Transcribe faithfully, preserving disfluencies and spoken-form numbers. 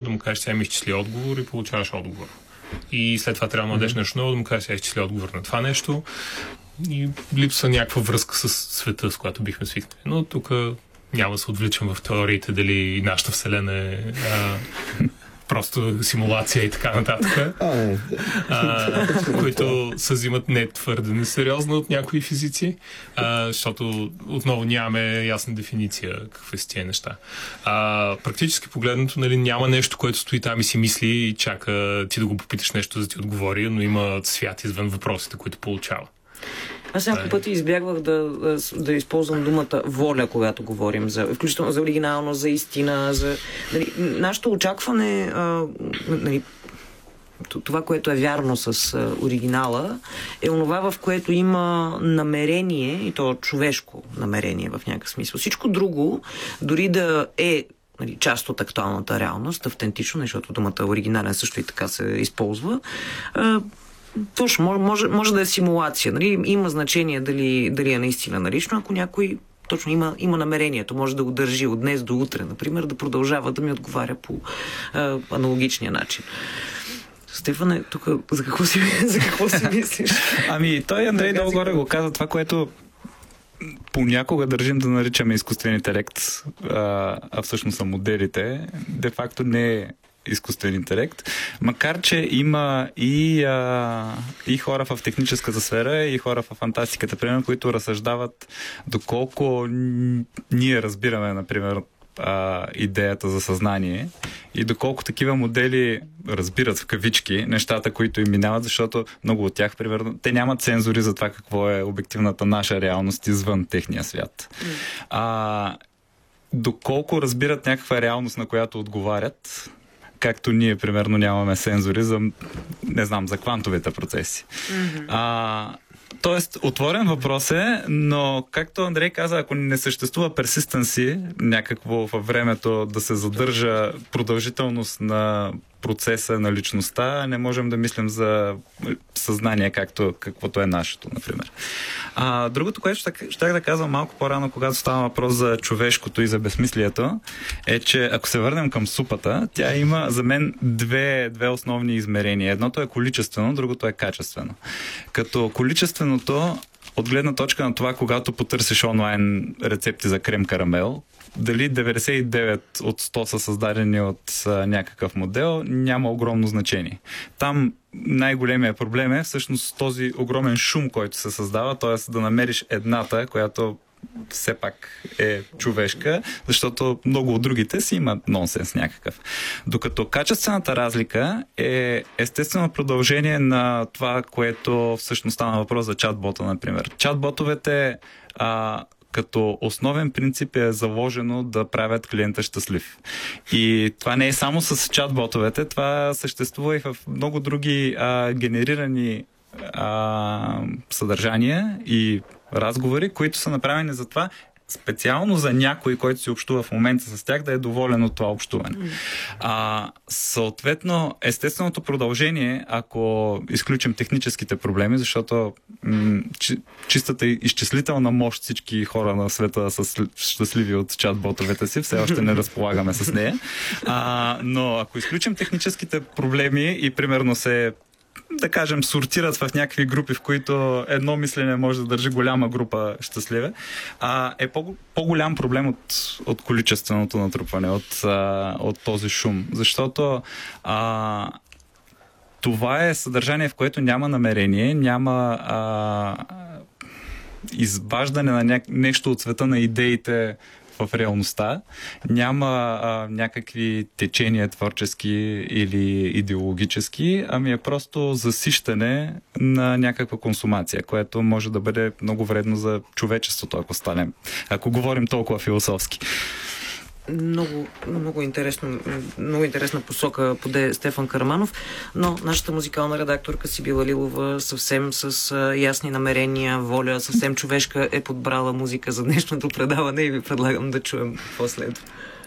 да му кажеш, сега ми изчисли отговор и получаваш отговор. И след това трябва да дадеш нещо ново, да му кажеш, сега изчисли отговор на това нещо. И липсва някаква връзка с света, с която бихме свикнали. Но тук няма да се отвличам в теориите дали нашата вселена е а, просто симулация и така нататък, а, които се взимат не твърде несериозно от някои физици, а, защото отново нямаме ясна дефиниция какви са тия неща. А, практически погледнато, нали, няма нещо, което стои там и си мисли и чака ти да го попиташ нещо, за да ти отговори, но има свят извън въпросите, които получава. Аз няколко пъти избягвах да, да, да използвам думата воля, когато говорим за, включително за оригиналност, за истина, за... Нали, нашето очакване, а, нали, това, което е вярно с а, оригинала, е онова, в което има намерение, и то човешко намерение в някакъв смисъл. Всичко друго, дори да е, нали, част от актуалната реалност, автентично, защото думата оригинален също и така се използва, а, точно, може, може, може да е симулация. Нали? Има значение дали, дали е наистина налично, ако някой точно има, има намерението, може да го държи от днес до утре, например, да продължава да ми отговаря по а, аналогичния начин. Стефане, тук за какво си, за какво си мислиш? Ами, той Андрей долу горе го каза това, което понякога държим да наричаме изкуствен интелект, а, а всъщност са моделите, де-факто не е изкуствен интелект, макар че има и, а, и хора в техническата сфера, и хора в фантастиката, примерно, които разсъждават доколко ние разбираме, например, а, идеята за съзнание и доколко такива модели разбират в кавички нещата, които им минават, защото много от тях, примерно, те нямат цензури за това какво е обективната наша реалност извън техния свят. Mm. А, доколко разбират някаква реалност, на която отговарят, както ние, примерно, нямаме сензори за, не знам, за квантовите процеси. Mm-hmm. А, тоест, отворен въпрос е, но, както Андрей каза, ако не съществува персистенси, някакво във времето да се задържа продължителност на процеса на личността, не можем да мислим за съзнание, както, каквото е нашето, например. А, другото, което ще, ще да казвам малко по-рано, когато става въпрос за човешкото и за безсмислието, е, че ако се върнем към супата, тя има за мен две, две основни измерения. Едното е количествено, другото е качествено. Като количественото, от гледна точка на това, когато потърсиш онлайн рецепти за крем карамел, дали деветдесет и девет от сто са създадени от а, някакъв модел, няма огромно значение. Там най-големия проблем е всъщност този огромен шум, който се създава, т.е. да намериш едната, която все пак е човешка, защото много от другите си имат нонсенс някакъв. Докато качествената разлика е естествено продължение на това, което всъщност стана въпрос за чатбота, например. Чатботовете а, като основен принцип е заложено да правят клиента щастлив. И това не е само с чатботовете, това съществува и в много други а, генерирани а, съдържания и разговори, които са направени за това специално за някой, който си общува в момента с тях, да е доволен от това общуване. Mm. А, съответно, естественото продължение, ако изключим техническите проблеми, защото м- чи- чистата изчислителна мощ всички хора на света са щастливи от чат-ботовете си, все още не разполагаме с нея. А, но ако изключим техническите проблеми и примерно се, да кажем, сортират в някакви групи, в които едно мислене може да държи голяма група щастливе, а, е по- по-голям проблем от, от количественото натрупване, от, а, от този шум. Защото а, това е съдържание, в което няма намерение, няма а, изваждане на ня... нещо от света на идеите в реалността, няма а, някакви течения творчески или идеологически, ами е просто засищане на някаква консумация, което може да бъде много вредно за човечеството, ако станем, ако говорим толкова философски. Много, много, интересно, много интересна посока поде Стефан Караманов, но нашата музикална редакторка Сибила Лилова съвсем с а, ясни намерения, воля, съвсем човешка е подбрала музика за днешното предаване и ви предлагам да чуем какво следва.